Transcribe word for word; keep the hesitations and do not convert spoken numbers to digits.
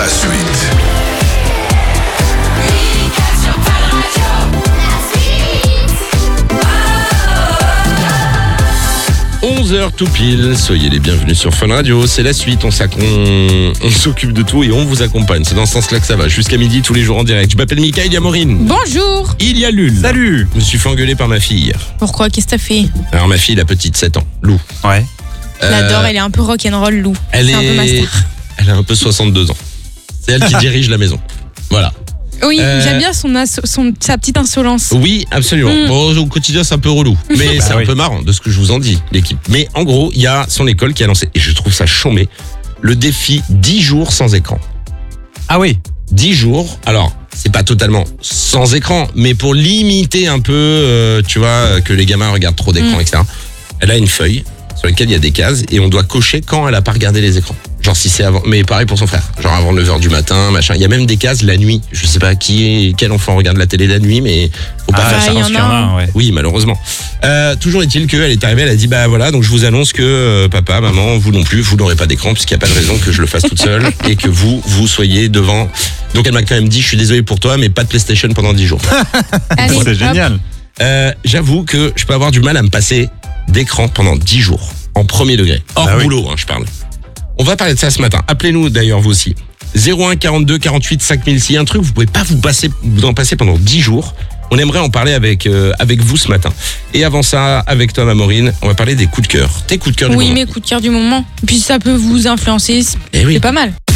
suite. onze heures tout pile, soyez les bienvenus sur Fun Radio, c'est la suite, on, s'ac- on, on s'occupe de tout et on vous accompagne, c'est dans ce sens-là que ça va, jusqu'à midi tous les jours en direct. Je m'appelle Mika, il y a Maureen. Bonjour. Il y a Lul. Salut. Je me suis fait engueuler par ma fille hier. Pourquoi? Qu'est-ce que t'as fait? Alors ma fille, la petite, sept ans, Lou. Ouais. Je l'adore, elle est un peu rock'n'roll, Lou. Elle C'est un peu ma est... star. Elle a un peu soixante-deux ans. C'est elle qui dirige la maison. Voilà. Oui, Euh, j'aime bien son, asso- son, sa petite insolence. Oui, absolument. Mm. Bon, au quotidien, c'est un peu relou. Mais Bah c'est oui. un peu marrant de ce que je vous en dis, l'équipe. Mais en gros, il y a son école qui a lancé, et je trouve ça chambé, le défi dix jours sans écran. Ah oui. dix jours, alors, c'est pas totalement sans écran, mais pour limiter un peu, euh, tu vois, que les gamins regardent trop d'écran, Mm. et cetera. Elle a une feuille sur laquelle il y a des cases, et on doit cocher quand elle a pas regardé les écrans. Genre si c'est avant, mais pareil pour son frère. Genre avant neuf heures du matin, machin. Il y a même des cases la nuit. Je sais pas qui est, quel enfant regarde la télé la nuit, mais faut pas Ah, faire bah, ça. il y en parce qu'il y en a un, ouais. Oui, malheureusement. Euh, toujours est-il qu'elle est arrivée, elle a dit bah voilà, donc je vous annonce que euh, papa, maman, vous non plus, vous n'aurez pas d'écran puisqu'il n'y a pas de raison que je le fasse toute seule et que vous, vous soyez devant. Donc elle m'a quand même dit, je suis désolé pour toi, mais pas de PlayStation pendant dix jours. Allez, C'est hop. génial. Euh, j'avoue que je peux avoir du mal à me passer d'écran pendant dix jours, en premier degré. Hors Bah oui. boulot, hein, je parle. On va parler de ça ce matin. Appelez-nous d'ailleurs vous aussi. zéro un quarante-deux quarante-huit cinq mille. S'il y a un truc, vous pouvez pas vous passer, vous en passer pendant dix jours. On aimerait en parler avec euh, avec vous ce matin. Et avant ça, avec toi, ma Maureen, on va parler des coups de cœur. Tes coups de cœur du Oui, moment. mes coups de cœur du moment. Puis ça peut vous influencer, c'est Eh oui. c'est pas mal.